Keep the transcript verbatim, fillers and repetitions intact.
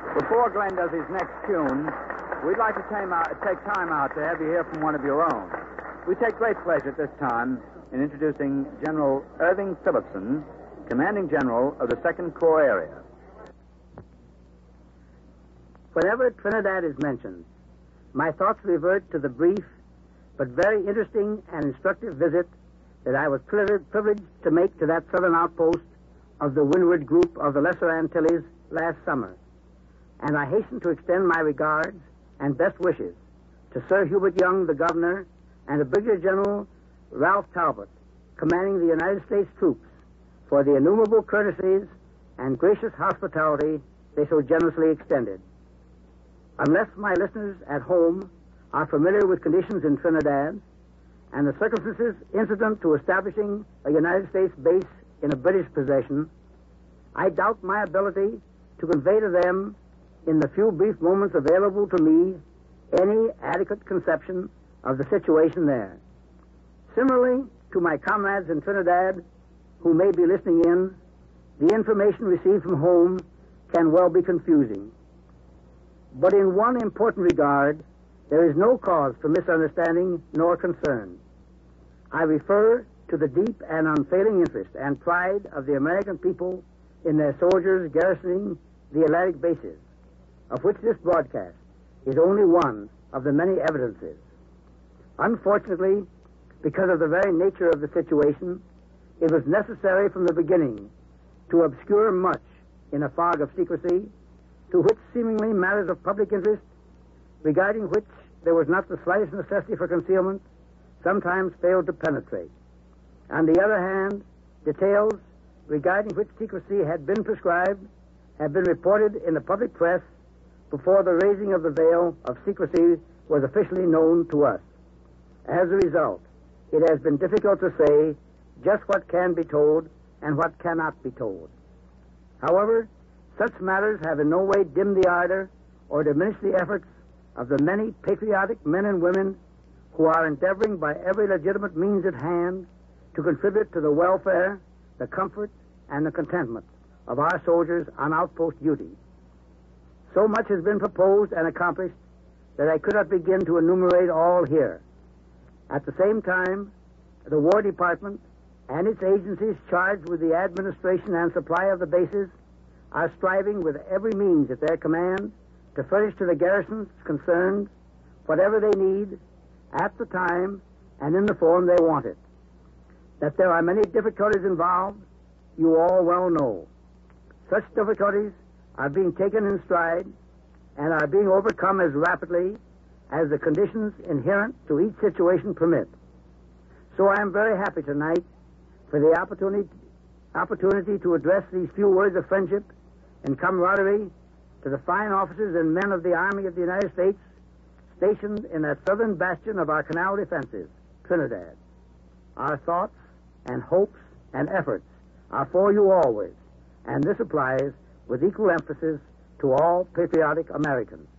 Before Glenn does his next tune, we'd like to time out, take time out to have you hear from one of your own. We take great pleasure at this time in introducing General Irving Phillipson, Commanding General of the Second Corps Area. Whenever Trinidad is mentioned, my thoughts revert to the brief but very interesting and instructive visit that I was privileged to make to that southern outpost of the Windward Group of the Lesser Antilles last summer. And I hasten to extend my regards and best wishes to Sir Hubert Young, the governor, and to Brigadier General Ralph Talbot, commanding the United States troops, for the innumerable courtesies and gracious hospitality they so generously extended. Unless my listeners at home are familiar with conditions in Trinidad and the circumstances incident to establishing a United States base in a British possession, I doubt my ability to convey to them, in the few brief moments available to me, any adequate conception of the situation there. Similarly, to my comrades in Trinidad who may be listening in, the information received from home can well be confusing. But in one important regard, there is no cause for misunderstanding nor concern. I refer to the deep and unfailing interest and pride of the American people in their soldiers garrisoning the Atlantic bases, of which this broadcast is only one of the many evidences. Unfortunately, because of the very nature of the situation, it was necessary from the beginning to obscure much in a fog of secrecy, to which seemingly matters of public interest, regarding which there was not the slightest necessity for concealment, sometimes failed to penetrate. On the other hand, details regarding which secrecy had been prescribed have been reported in the public press before the raising of the veil of secrecy was officially known to us. As a result, it has been difficult to say just what can be told and what cannot be told. However, such matters have in no way dimmed the ardor or diminished the efforts of the many patriotic men and women who are endeavoring by every legitimate means at hand to contribute to the welfare, the comfort, and the contentment of our soldiers on outpost duty. So much has been proposed and accomplished that I could not begin to enumerate all here. At the same time, the War Department and its agencies charged with the administration and supply of the bases are striving with every means at their command to furnish to the garrisons concerned whatever they need at the time and in the form they want it. That there are many difficulties involved, you all well know. Such difficulties are being taken in stride and are being overcome as rapidly as the conditions inherent to each situation permit. So I am very happy tonight for the opportunity, opportunity to address these few words of friendship and camaraderie to the fine officers and men of the Army of the United States stationed in that southern bastion of our canal defenses, Trinidad. Our thoughts and hopes and efforts are for you always, and this applies with equal emphasis to all patriotic Americans.